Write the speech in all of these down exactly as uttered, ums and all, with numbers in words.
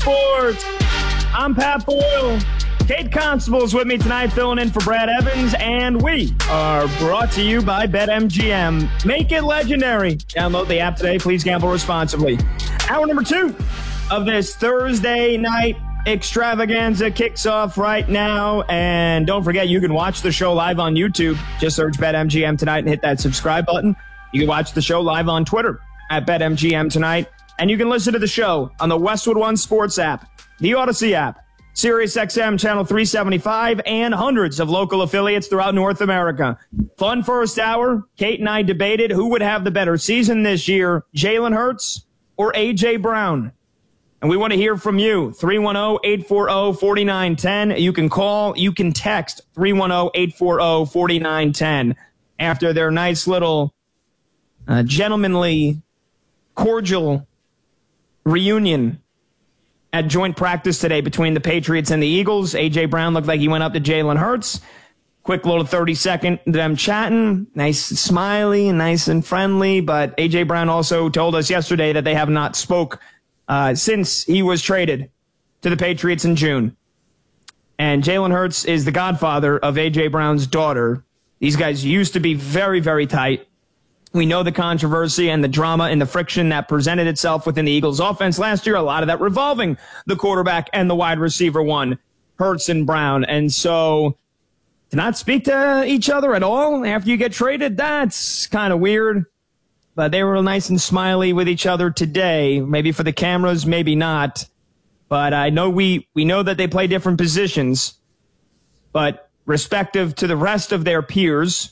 Sports. I'm Pat Boyle. Kate Constable's with me tonight, filling in for Brad Evans, and we are brought to you by BetMGM. Make it legendary. Download the app today. Please gamble responsibly. Hour number two of this Thursday night extravaganza kicks off right now, and don't forget, you can watch the show live on YouTube. Just search BetMGM tonight and hit that subscribe button. You can watch the show live on Twitter at BetMGM tonight, and you can listen to the show on the Westwood One Sports app, the Odyssey app, Sirius X M Channel three seventy-five, and hundreds of local affiliates throughout North America. Fun first hour. Kate and I debated who would have the better season this year, Jalen Hurts or A J. Brown. And we want to hear from you. three one zero, eight four zero, four nine one zero. You can call, you can text three one zero, eight four zero, four nine one zero after their nice little uh, gentlemanly, cordial reunion at joint practice today between the Patriots and the Eagles. A J. Brown looked like he went up to Jalen Hurts. Quick little thirty-second them chatting. Nice and smiley and nice and friendly. But A J. Brown also told us yesterday that they have not spoke uh, since he was traded to the Patriots in June. And Jalen Hurts is the godfather of A J. Brown's daughter. These guys used to be very, very tight. We know the controversy and the drama and the friction that presented itself within the Eagles offense last year, a lot of that revolving the quarterback and the wide receiver one, Hurts and Brown. And so to not speak to each other at all after you get traded, that's kind of weird. But they were nice and smiley with each other today, maybe for the cameras, maybe not. But I know we, we know that they play different positions, but respective to the rest of their peers,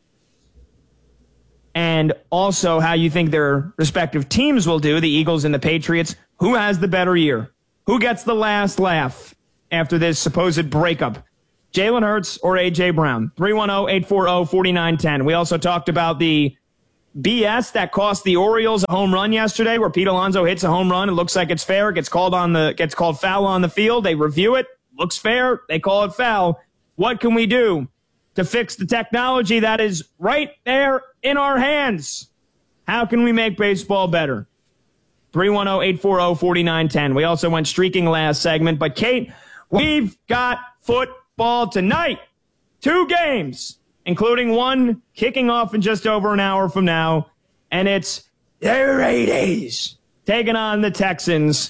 and also how you think their respective teams will do, the Eagles and the Patriots. Who has the better year? Who gets the last laugh after this supposed breakup? Jalen Hurts or A J. Brown? three one zero, eight four zero, four nine one zero. We also talked about the B S that cost the Orioles a home run yesterday, where Pete Alonso hits a home run. It looks like it's fair. It gets called on the gets called foul on the field. They review it. Looks fair. They call it foul. What can we do to fix the technology that is right there in our hands? How can we make baseball better? three one zero, eight four zero, four nine one zero. We also went streaking last segment. But, Kate, we've got football tonight. Two games, including one kicking off in just over an hour from now. And it's the Raiders taking on the Texans.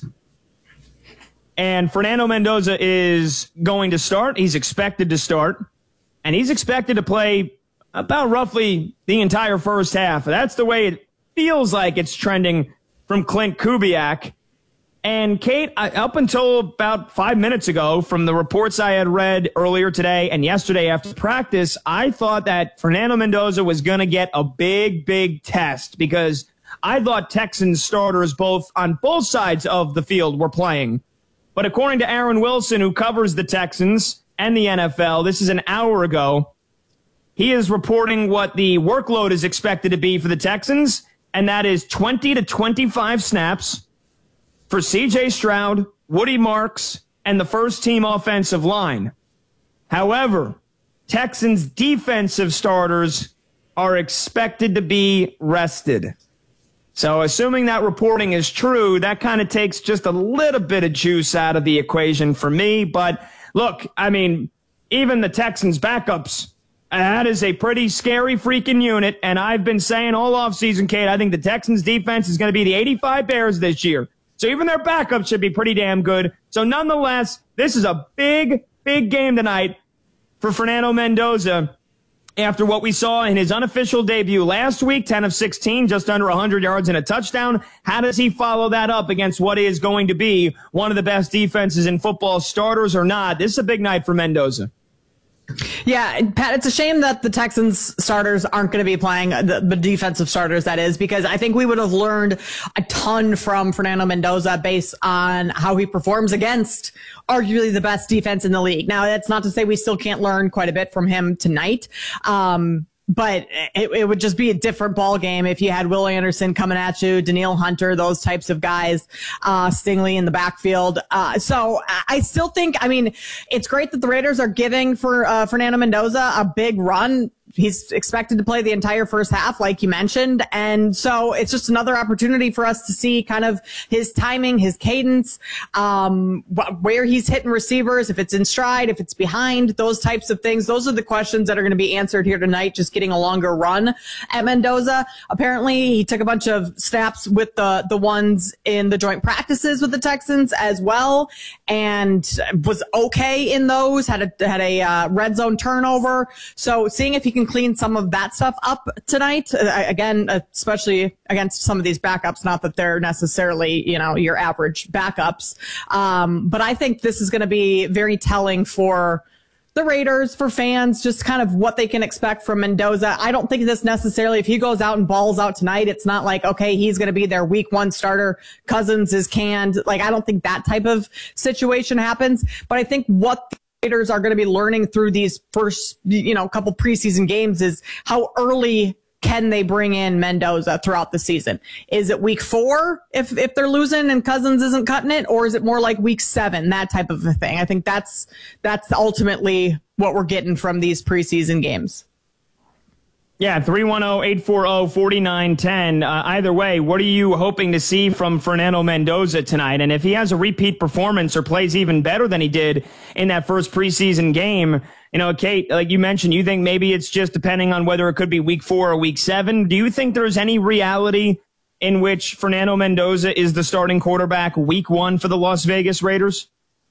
And Fernando Mendoza is going to start. He's expected to start. And he's expected to play about roughly the entire first half. That's the way it feels like it's trending from Clint Kubiak. And Kate, up until about five minutes ago, from the reports I had read earlier today and yesterday after practice, I thought that Fernando Mendoza was going to get a big, big test, because I thought Texans starters both on both sides of the field were playing. But according to Aaron Wilson, who covers the Texans and the N F L, this is an hour ago, he is reporting what the workload is expected to be for the Texans, and that is twenty to twenty-five snaps for C J. Stroud, Woody Marks, and the first-team offensive line. However, Texans' defensive starters are expected to be rested. So assuming that reporting is true, that kind of takes just a little bit of juice out of the equation for me. But look, I mean, even the Texans' backups, that is a pretty scary freaking unit. And I've been saying all offseason, Kate, I think the Texans' defense is going to be the eighty-five Bears this year. So even their backups should be pretty damn good. So nonetheless, this is a big, big game tonight for Fernando Mendoza. After what we saw in his unofficial debut last week, ten of sixteen, just under one hundred yards and a touchdown. How does he follow that up against what is going to be one of the best defenses in football, starters or not? This is a big night for Mendoza. Yeah, Pat, it's a shame that the Texans starters aren't going to be playing, the, the defensive starters, that is, because I think we would have learned a ton from Fernando Mendoza based on how he performs against arguably the best defense in the league. Now, that's not to say we still can't learn quite a bit from him tonight. Um, But it, it would just be a different ball game if you had Will Anderson coming at you, Danielle Hunter, those types of guys, uh, Stingley in the backfield. Uh, so I still think, I mean, it's great that the Raiders are giving for uh, Fernando Mendoza a big run. he's expected to play the entire first half, like you mentioned. And so it's just another opportunity for us to see kind of his timing, his cadence, um, where he's hitting receivers, if it's in stride, if it's behind, those types of things. Those are the questions that are going to be answered here tonight, just getting a longer run at Mendoza. Apparently, he took a bunch of snaps with the, the ones in the joint practices with the Texans as well, and was okay in those, had a, had a uh, red zone turnover. So seeing if he can clean some of that stuff up tonight, uh, again, especially against some of these backups, not that they're necessarily, you know, your average backups. Um, but I think this is going to be very telling for the Raiders, for fans, just kind of what they can expect from Mendoza. I don't think this necessarily, if he goes out and balls out tonight, it's not like, okay, he's going to be their week one starter. Cousins is canned. Like, I don't think that type of situation happens. But I think what the Raiders are going to be learning through these first, you know, couple preseason games is how early can they bring in Mendoza throughout the season? Is it week four if if they're losing and Cousins isn't cutting it, or is it more like week seven, that type of a thing? I think that's that's ultimately what we're getting from these preseason games. Yeah, three one zero, eight four zero, four nine one zero. Uh, either way, what are you hoping to see from Fernando Mendoza tonight? And if he has a repeat performance or plays even better than he did in that first preseason game, you know, Kate, like you mentioned, you think maybe it's just depending on whether it could be week four or week seven. Do you think there's any reality in which Fernando Mendoza is the starting quarterback week one for the Las Vegas Raiders?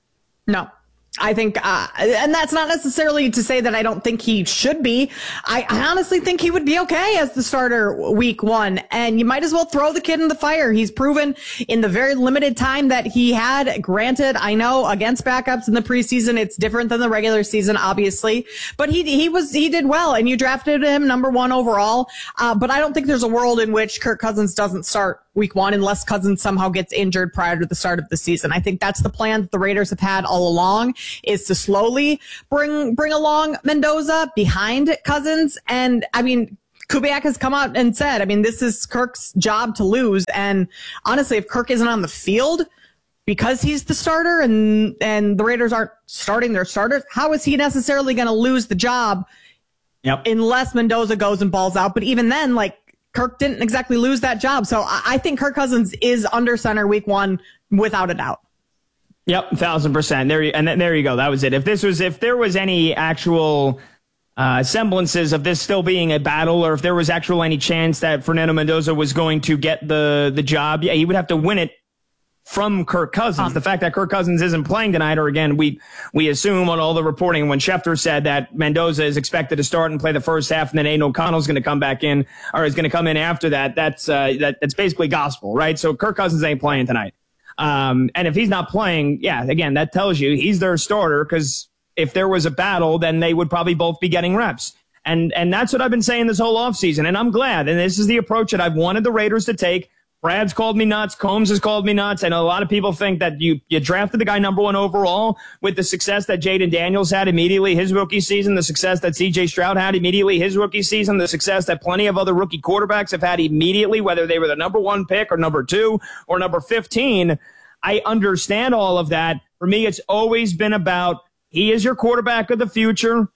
No. I think, uh, and that's not necessarily to say that I don't think he should be. I, I honestly think he would be okay as the starter week one. And you might as well throw the kid in the fire. He's proven in the very limited time that he had. Granted, I know against backups in the preseason, it's different than the regular season, obviously. But he he was he did well, and you drafted him number one overall. Uh, but I don't think there's a world in which Kirk Cousins doesn't start week one unless Cousins somehow gets injured prior to the start of the season. I think that's the plan that the Raiders have had all along, is to slowly bring bring along Mendoza behind Cousins. And I mean, Kubiak has come out and said, I mean, this is Kirk's job to lose. And honestly, if Kirk isn't on the field because he's the starter and and the Raiders aren't starting their starters, how is he necessarily going to lose the job? Yep. Unless Mendoza goes and balls out. But even then, like, Kirk didn't exactly lose that job. So I think Kirk Cousins is under center week one without a doubt. Yep, thousand percent. There, and there you go. That was it. If this was, if there was any actual uh, semblances of this still being a battle, or if there was actual any chance that Fernando Mendoza was going to get the the job, yeah, he would have to win it from Kirk Cousins. Um, the fact that Kirk Cousins isn't playing tonight, or again, we we assume on all the reporting when Schefter said that Mendoza is expected to start and play the first half, and then Aiden O'Connell's going to come back in, or is going to come in after that. That's uh, that, that's basically gospel, right? So Kirk Cousins ain't playing tonight. Um, and if he's not playing, yeah, again, that tells you he's their starter, because if there was a battle, then they would probably both be getting reps. And and that's what I've been saying this whole offseason, and I'm glad. And this is the approach that I've wanted the Raiders to take. Brad's called me nuts. Combs has called me nuts. I know a lot of people think that you, you drafted the guy number one overall with the success that Jaden Daniels had immediately his rookie season, the success that C J Stroud had immediately his rookie season, the success that plenty of other rookie quarterbacks have had immediately, whether they were the number one pick or number two or number fifteen. I understand all of that. For me, it's always been about he is your quarterback of the future.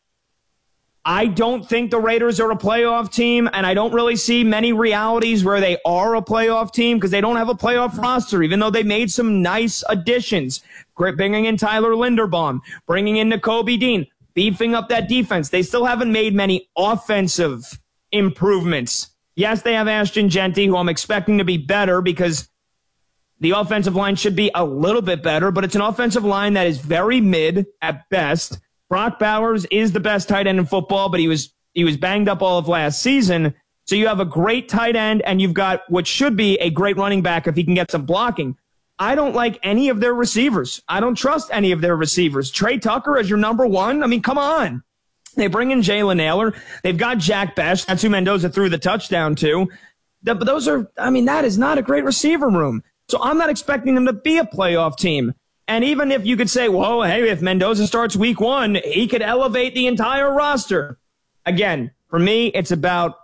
I don't think the Raiders are a playoff team, and I don't really see many realities where they are a playoff team because they don't have a playoff roster, even though they made some nice additions. Bringing in Tyler Linderbaum, bringing in Nakobe Dean, beefing up that defense. They still haven't made many offensive improvements. Yes, they have Ashton Jeanty, who I'm expecting to be better because the offensive line should be a little bit better, but it's an offensive line that is very mid at best. Brock Bowers is the best tight end in football, but he was he was banged up all of last season. So you have a great tight end, and you've got what should be a great running back if he can get some blocking. I don't like any of their receivers. I don't trust any of their receivers. Trey Tucker as your number one? I mean, come on. They bring in Jalen Naylor. They've got Jack Bech. That's who Mendoza threw the touchdown to. But those are, I mean, that is not a great receiver room. So I'm not expecting them to be a playoff team. And even if you could say, well, hey, if Mendoza starts week one, he could elevate the entire roster. Again, for me, it's about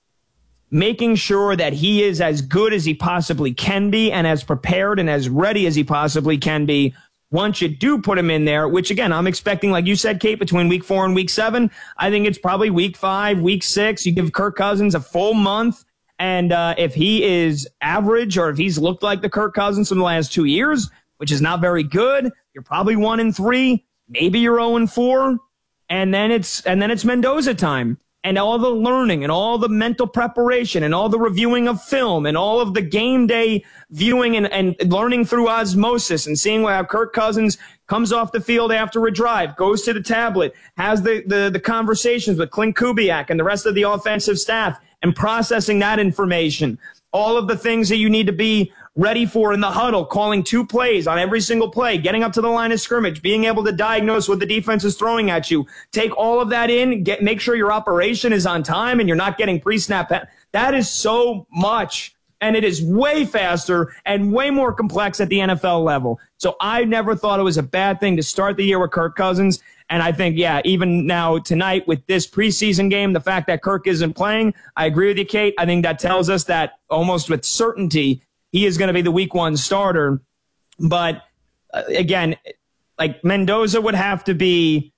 making sure that he is as good as he possibly can be and as prepared and as ready as he possibly can be once you do put him in there, which again, I'm expecting, like you said, Kate, between week four and week seven, I think it's probably week five, week six. You give Kirk Cousins a full month. And uh, if he is average or if he's looked like the Kirk Cousins from the last two years, which is not very good, you're probably one and three. Maybe you're zero and four. And then it's and then it's Mendoza time. And all the learning and all the mental preparation and all the reviewing of film and all of the game day viewing and, and learning through osmosis and seeing how Kirk Cousins comes off the field after a drive, goes to the tablet, has the, the, the conversations with Clint Kubiak and the rest of the offensive staff and processing that information. All of the things that you need to be ready for in the huddle, calling two plays on every single play, getting up to the line of scrimmage, being able to diagnose what the defense is throwing at you. Take all of that in, get make sure your operation is on time and you're not getting pre-snap. That is so much, and it is way faster and way more complex at the N F L level. So I never thought it was a bad thing to start the year with Kirk Cousins. And I think, yeah, even now tonight with this preseason game, the fact that Kirk isn't playing, I agree with you, Kate. I think that tells us that almost with certainty he is going to be the week one starter. But uh, again, like Mendoza would have to be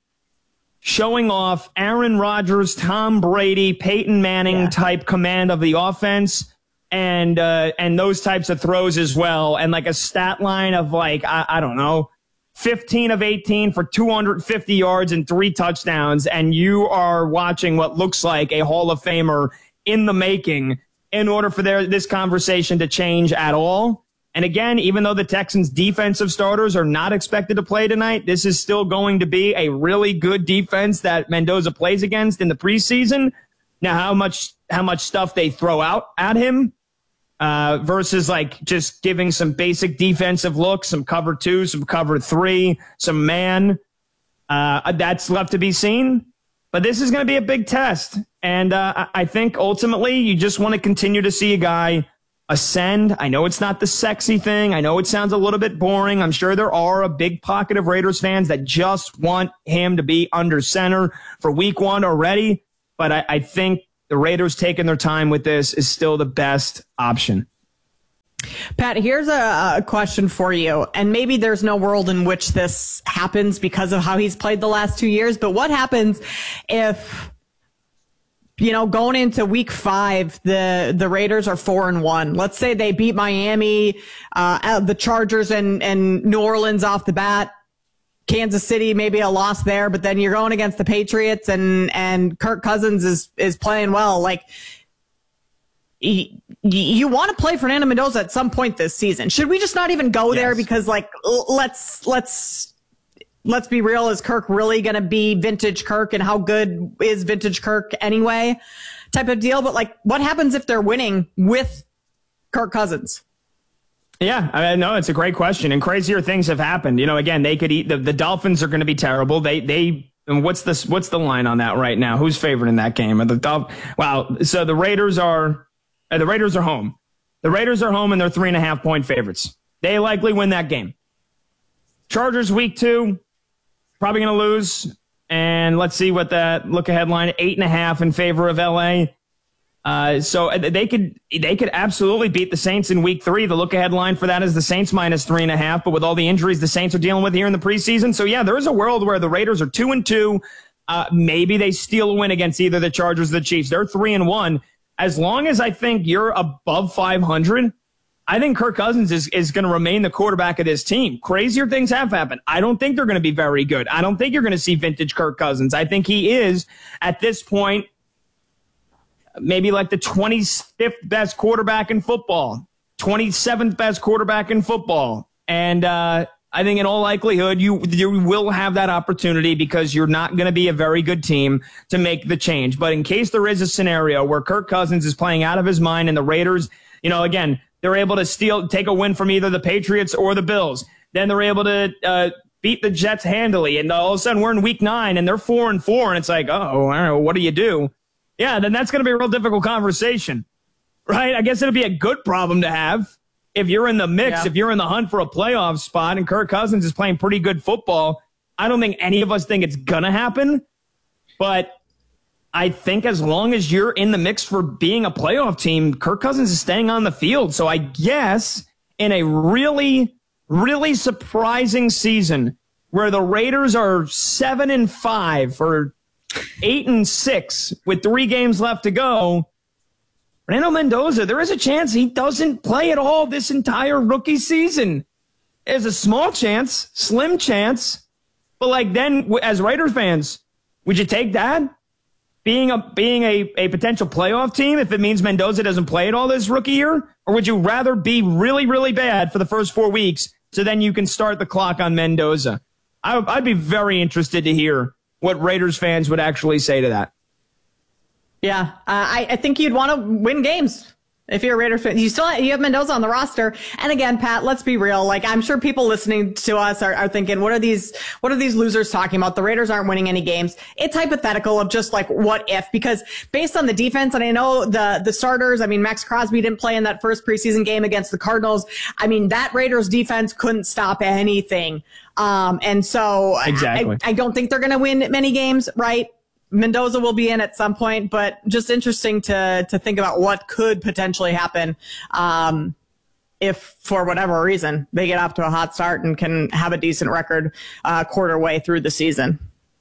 showing off Aaron Rodgers, Tom Brady, Peyton Manning yeah. type command of the offense and uh, and those types of throws as well. And like a stat line of like, I, I don't know, fifteen of eighteen for two hundred fifty yards and three touchdowns. And you are watching what looks like a Hall of Famer in the making in order for their, this conversation to change at all. And again, even though the Texans' defensive starters are not expected to play tonight, this is still going to be a really good defense that Mendoza plays against in the preseason. Now, how much how much stuff they throw out at him uh, versus like just giving some basic defensive looks, some cover two, some cover three, some man, uh, that's left to be seen. But this is going to be a big test. And uh, I think ultimately you just want to continue to see a guy ascend. I know it's not the sexy thing. I know it sounds a little bit boring. I'm sure there are a big pocket of Raiders fans that just want him to be under center for week one already. But I, I think the Raiders taking their time with this is still the best option. Pat, here's a, a question for you. And maybe there's no world in which this happens because of how he's played the last two years. But what happens if, you know, going into week five, the, the Raiders are four and one. Let's say they beat Miami, uh, the Chargers and, and New Orleans off the bat. Kansas City, maybe a loss there, but then you're going against the Patriots and, and Kirk Cousins is, is playing well. Like, he, you want to play Fernando Mendoza at some point this season. Should we just not even go yes. there? Because like, let's, let's, let's be real. Is Kirk really going to be vintage Kirk, and how good is vintage Kirk anyway type of deal? But like, what happens if they're winning with Kirk Cousins? Yeah, I know it's a great question, and crazier things have happened. You know, again, they could eat the, the Dolphins are going to be terrible. They, they, and what's this, what's the line on that right now? Who's favored in that game? Are the Dolph- wow. So the Raiders are, uh, the Raiders are home. The Raiders are home and they're three and a half point favorites. They likely win that game. Chargers week two, probably going to lose. And let's see what that look ahead line, eight and a half in favor of L A. Uh, so they could they could absolutely beat the Saints in week three. The look ahead line for that is the Saints minus three and a half. But with all the injuries the Saints are dealing with here in the preseason, so yeah, there is a world where the Raiders are two and two. Uh, maybe they steal a win against either the Chargers or the Chiefs. They're three and one. As long as I think you're above five hundred, I think Kirk Cousins is, is going to remain the quarterback of this team. Crazier things have happened. I don't think they're going to be very good. I don't think you're going to see vintage Kirk Cousins. I think he is, at this point, maybe like the twenty-fifth best quarterback in football, twenty-seventh best quarterback in football. And uh, I think in all likelihood, you, you will have that opportunity because you're not going to be a very good team to make the change. But in case there is a scenario where Kirk Cousins is playing out of his mind and the Raiders, you know, again, they're able to steal, take a win from either the Patriots or the Bills. Then they're able to uh, beat the Jets handily. And all of a sudden we're in week nine and they're four and four. And it's like, oh, all right, well, what do you do? Yeah, then that's going to be a real difficult conversation, right? I guess it'll be a good problem to have if you're in the mix, yeah. if you're in the hunt for a playoff spot and Kirk Cousins is playing pretty good football. I don't think any of us think it's going to happen, but I think as long as you're in the mix for being a playoff team, Kirk Cousins is staying on the field. So I guess in a really, really surprising season where the Raiders are seven and five or eight and six with three games left to go, Fernando Mendoza, there is a chance he doesn't play at all this entire rookie season. There's a small chance, slim chance, but like then as Raider fans, would you take that? Being a being a, a potential playoff team if it means Mendoza doesn't play at all this rookie year? Or would you rather be really, really bad for the first four weeks so then you can start the clock on Mendoza? I, I'd be very interested to hear what Raiders fans would actually say to that. Yeah, uh, I, I think you'd want to win games. If you're a Raider fan, you still you have Mendoza on the roster. And again, Pat, let's be real. Like, I'm sure people listening to us are, are thinking, what are these, what are these losers talking about? The Raiders aren't winning any games. It's hypothetical of just like, what if? Because based on the defense, and I know the, the starters, I mean, Max Crosby didn't play in that first preseason game against the Cardinals. I mean, that Raiders defense couldn't stop anything. Um, and so exactly. I, I don't think they're going to win many games, right? Mendoza will be in at some point, but just interesting to to think about what could potentially happen um, if, for whatever reason, they get off to a hot start and can have a decent record uh, quarter way through the season.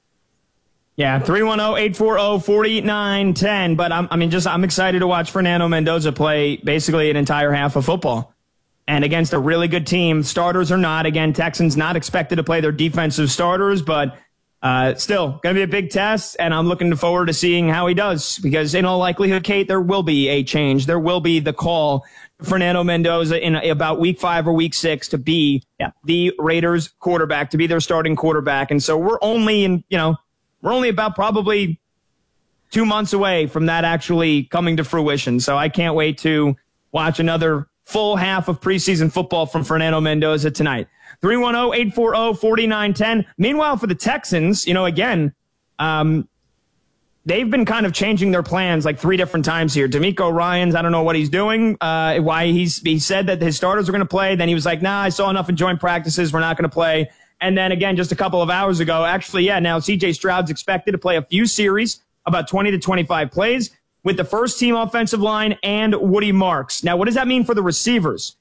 Yeah, three one zero, eight four zero, four nine one zero. But I'm, I mean, just I'm excited to watch Fernando Mendoza play basically an entire half of football. And against a really good team, starters or not. Again, Texans not expected to play their defensive starters, but Uh, still going to be a big test, and I'm looking forward to seeing how he does, because in all likelihood, Kate, there will be a change. There will be the call for Fernando Mendoza in about week five or week six to be yeah. the Raiders quarterback, to be their starting quarterback. And so we're only in, you know, we're only about probably two months away from that actually coming to fruition. So I can't wait to watch another full half of preseason football from Fernando Mendoza tonight. three one zero, eight four zero, four nine one zero. Meanwhile, for the Texans, you know, again, um, they've been kind of changing their plans like three different times here. D'Amico Ryans, I don't know what he's doing, uh, why he's he said that his starters are going to play. Then he was like, nah, I saw enough in joint practices. We're not going to play. And then again, just a couple of hours ago, actually, yeah, now C J Stroud's expected to play a few series, about twenty to twenty-five plays, with the first team offensive line and Woody Marks. Now, what does that mean for the receivers?